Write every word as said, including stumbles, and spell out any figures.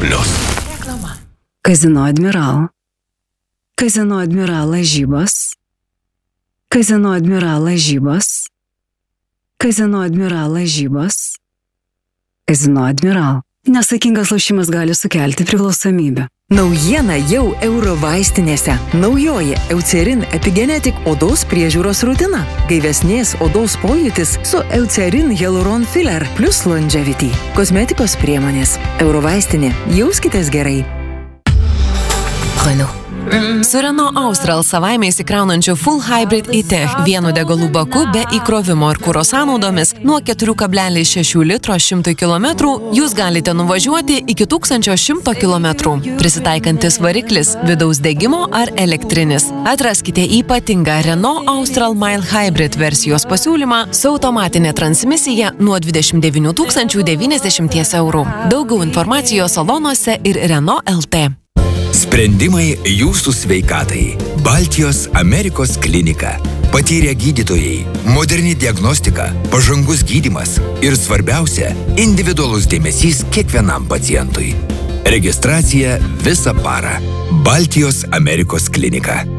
plius. Kazino Admiral. Kazino Admiral lažybos. Kazino Admiral lažybos. Kazino Admiral lažybos. Kazino Admiral. Nesaikingas lošimas gali sukelti priklausomybę. Naujiena jau Euro vaistinėse. Naujoji Eucerin Epigenetic odos priežiūros rutina. Gaivesnės odos pojūtis su Eucerin Hyaluron Filler plus Longevity. Kosmetikos priemonės. Euro vaistinė. Jauskitės gerai. Renault. Su Renault Austral savaime įsikraunančiu Full Hybrid e-Tech vienu degalų baku be įkrovimo ir kuro sąnaudomis nuo keturi kablelis šeši litro šimtui kilometrų jūs galite nuvažiuoti iki tūkstančio šimto kilometrų. Prisitaikantis variklis vidaus degimo ar elektrinis. Atraskite ypatingą Renault Austral Mild Hybrid versijos pasiūlymą su automatinė transmisija nuo dvidešimt devynių tūkstančių devyniasdešimties eurų. Daugiau informacijos salonuose ir Renault L T. Sprendimai jūsų sveikatai. Baltijos Amerikos klinika. Patyrę gydytojai, moderni diagnostika, pažangus gydymas ir svarbiausia – individualus dėmesys kiekvienam pacientui. Registracija visą parą. Baltijos Amerikos klinika.